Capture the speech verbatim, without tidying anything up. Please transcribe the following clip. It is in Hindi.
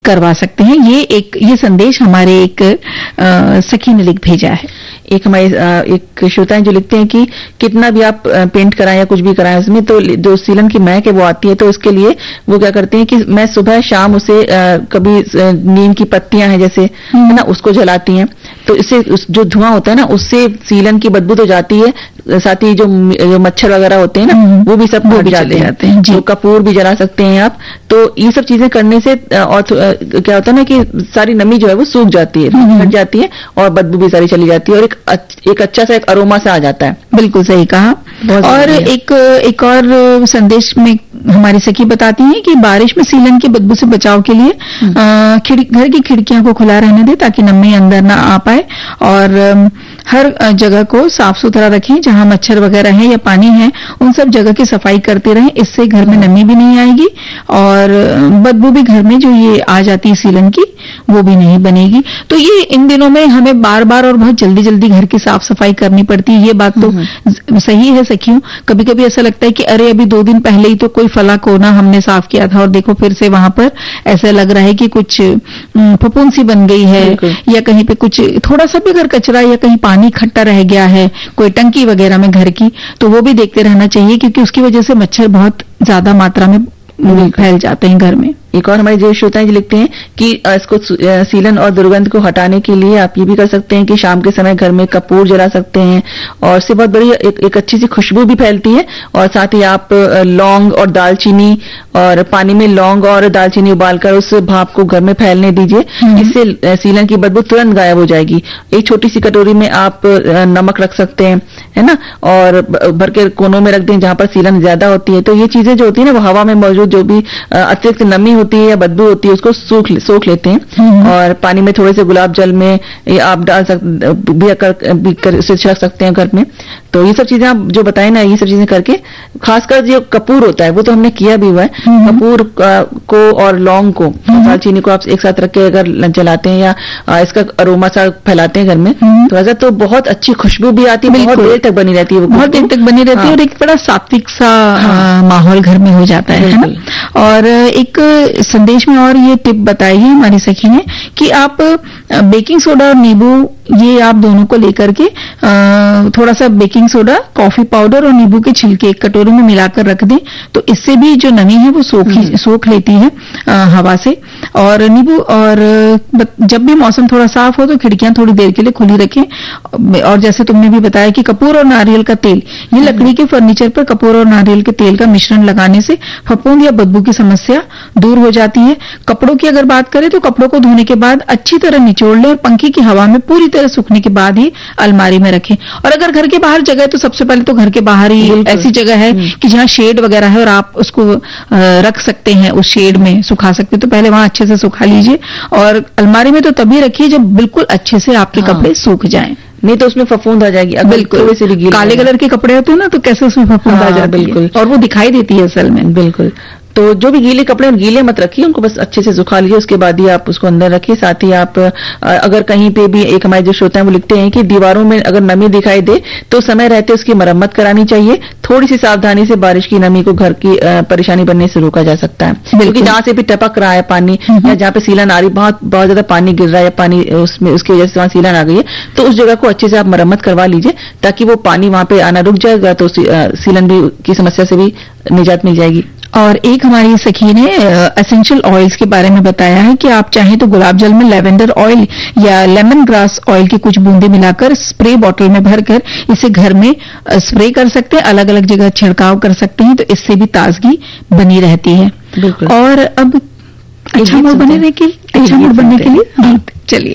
करवा सकते हैं। ये एक ये संदेश हमारे एक आ, सखी ने लिख भेजा है। एक हमारे एक श्रोता जो लिखते हैं कि कितना भी आप पेंट कराएं या कुछ भी कराएं उसमें तो जो सीलन की महक है वो आती है, तो उसके लिए वो क्या करते हैं कि मैं सुबह शाम उसे कभी नीम की पत्तियां हैं जैसे है ना उसको जलाती हैं, तो इससे जो धुआं होता है ना उससे सीलन की बदबू तो जाती है, साथ ही जो, जो मच्छर वगैरह होते हैं ना वो भी सब हट जाते हैं। तो कपूर भी जला सकते हैं आप। तो ये सब चीजें करने से और क्या होता है ना कि सारी नमी जो है वो सूख जाती है, हट जाती है और बदबू भी सारी चली जाती है और एक एक अच्छा सा एक अरोमा सा आ जाता है। बिल्कुल सही कहा। और एक एक और संदेश में हमारी सखी बताती हैं कि बारिश में सीलन की बदबू से बचाव के लिए घर की खिड़कियां को खुला रहने दे ताकि नमी अंदर ना आ पाए, और हर जगह को साफ सुथरा रखें, जहां मच्छर वगैरह है या पानी है उन सब जगह की सफाई करते रहें। इससे घर में नमी भी नहीं आएगी और बदबू भी घर में जो ये आ जाती है सीलन की वो भी नहीं बनेगी। तो ये इन दिनों में हमें बार बार और बहुत जल्दी जल्दी घर की साफ सफाई करनी पड़ती है। ये बात तो सही है सखियों। कभी कभी ऐसा लगता है कि अरे अभी दो दिन पहले ही तो कोई फला कोना हमने साफ किया था और देखो फिर से वहां पर ऐसा लग रहा है कि कुछ फफूंद सी बन गई है, या कहीं पे कुछ थोड़ा सा भी अगर कचरा या कहीं पानी इकट्ठा रह गया है कोई टंकी वगैरह में घर की, तो वो भी देखते रहना चाहिए क्योंकि उसकी वजह से मच्छर बहुत ज्यादा मात्रा में फैल जाते हैं घर में। एक और हमारे जो श्रोता जी लिखते हैं कि इसको सीलन और दुर्गंध को हटाने के लिए आप ये भी कर सकते हैं कि शाम के समय घर में कपूर जला सकते हैं और इससे बहुत बड़ी एक, एक अच्छी सी खुशबू भी फैलती है। और साथ ही आप लौंग और दालचीनी और पानी में लौंग और दालचीनी उबालकर उस भाप को घर में फैलने दीजिए, इससे सीलन की बदबू तुरंत गायब हो जाएगी। एक छोटी सी कटोरी में आप नमक रख सकते हैं, है ना, और भर के कोनों में रख दें जहां पर सीलन ज्यादा होती है। तो ये चीजें जो होती है ना वो हवा में मौजूद जो भी अतिरिक्त नमी होती है या बदबू होती है उसको सूख सोख लेते हैं। और पानी में थोड़े से गुलाब जल में आप डाल सकते भी कर, भी कर उसे छिड़क सकते हैं घर में। तो ये सब चीजें आप जो बताए ना, ये सब चीजें करके, खासकर जो कपूर होता है वो तो हमने किया भी हुआ है, कपूर को और लौंग को दालचीनी को आप एक साथ रख के अगर जलाते हैं या इसका अरोमा सा फैलाते हैं घर में थोड़ा सा, तो बहुत अच्छी खुशबू भी आती है, बहुत देर तक बनी रहती है, वो बहुत देर तक बनी रहती है और एक बड़ा सात्विक सा माहौल घर में हो जाता है ना। और एक संदेश में और ये टिप बताई है हमारी सखी ने कि आप बेकिंग सोडा और नींबू ये आप दोनों को लेकर के थोड़ा सा बेकिंग सोडा, कॉफी पाउडर और नींबू के छिलके एक कटोरी में मिलाकर रख दें, तो इससे भी जो नमी है वो सोख सोख लेती है हवा से। और नींबू, और जब भी मौसम थोड़ा साफ हो तो खिड़कियां थोड़ी देर के लिए खुली रखें। और जैसे तुमने भी बताया कि कपूर और नारियल का तेल, ये लकड़ी के फर्नीचर पर कपूर और नारियल के तेल का मिश्रण लगाने से फफूंद या बदबू की समस्या दूर हो जाती है। कपड़ों की अगर बात करें तो कपड़ों को धोने के बाद अच्छी तरह निचोड़ लें और पंखे की हवा में पूरी तरह सूखने के बाद ही अलमारी में रखें। और अगर घर के बाहर जगह है तो सबसे पहले तो घर के बाहर ही ऐसी जगह है कि जहां शेड वगैरह है और आप उसको रख सकते हैं, उस शेड में सुखा सकते हैं, तो पहले वहां अच्छे से सुखा लीजिए। और अलमारी में तो तभी रखिए जब बिल्कुल अच्छे से आपके हाँ। कपड़े सूख जाएं, नहीं तो उसमें फफूंद आ जाएगी। बिल्कुल से भी काले कलर के कपड़े होते हैं ना तो कैसे उसमें फफूंद हाँ, आ जाती है, बिल्कुल, और वो दिखाई देती है असल में। बिल्कुल। तो जो भी गीले कपड़े गीले मत रखिए, उनको बस अच्छे से सुखा लीजिए, उसके बाद ही आप उसको अंदर रखिए। साथ ही आप अगर कहीं पे भी, एक हमारे जो श्रोता हैं वो लिखते हैं कि दीवारों में अगर नमी दिखाई दे तो समय रहते उसकी मरम्मत करानी चाहिए। थोड़ी सी सावधानी से बारिश की नमी को घर की परेशानी बनने से रोका जा सकता है, क्योंकि जहां से भी टपक रहा है पानी या जहां पे सीलन आ रही, बहुत बहुत ज्यादा पानी गिर रहा है या पानी उसमें उसकी वजह से वहां सीलन आ गई है, तो उस जगह को अच्छे से आप मरम्मत करवा लीजिए ताकि वो पानी वहां पे आना रुक जाएगा, तो सीलन भी की समस्या से भी निजात मिल जाएगी। और एक हमारी सखी ने एसेंशियल ऑयल्स के बारे में बताया है कि आप चाहें तो गुलाब जल में लेवेंडर ऑयल या लेमन ग्रास ऑयल की कुछ बूंदे मिलाकर स्प्रे बॉटल में भरकर इसे घर में स्प्रे कर सकते हैं, अलग अलग जगह छिड़काव कर सकते हैं, तो इससे भी ताजगी बनी रहती है। और अब अच्छा मूड बने के अच्छा मूड बनने के लिए गीत चलिए।